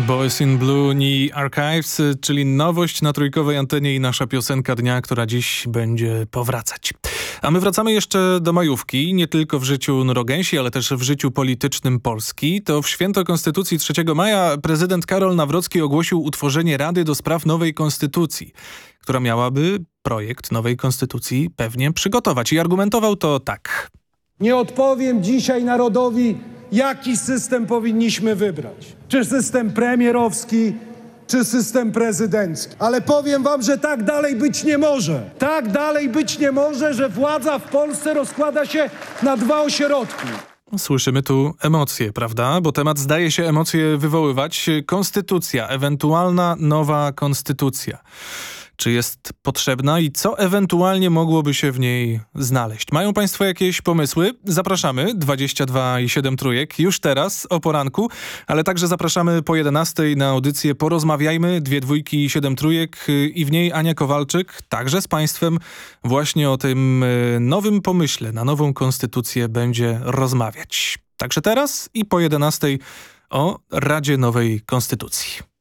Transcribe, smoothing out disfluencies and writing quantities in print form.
Boys in Blue i Archives, czyli nowość na trójkowej antenie i nasza piosenka dnia, która dziś będzie powracać. A my wracamy jeszcze do majówki, nie tylko w życiu nurogęsi, ale też w życiu politycznym Polski. To w święto Konstytucji 3 maja prezydent Karol Nawrocki ogłosił utworzenie Rady do Spraw Nowej Konstytucji, która miałaby projekt nowej konstytucji pewnie przygotować. I argumentował to tak. Nie odpowiem dzisiaj narodowi, jaki system powinniśmy wybrać. Czy system premierowski, czy system prezydencki. Ale powiem wam, że tak dalej być nie może. Tak dalej być nie może, że władza w Polsce rozkłada się na dwa ośrodki. Słyszymy tu emocje, prawda? Bo temat zdaje się emocje wywoływać. Konstytucja, ewentualna nowa konstytucja. Czy jest potrzebna i co ewentualnie mogłoby się w niej znaleźć? Mają państwo jakieś pomysły? Zapraszamy 22,7 trójek już teraz o poranku, ale także zapraszamy po 11 na audycję Porozmawiajmy, 2 dwójki i 7 trójek i w niej Ania Kowalczyk, także z państwem właśnie o tym nowym pomyśle na nową konstytucję będzie rozmawiać. Także teraz i po 11 o Radzie Nowej Konstytucji.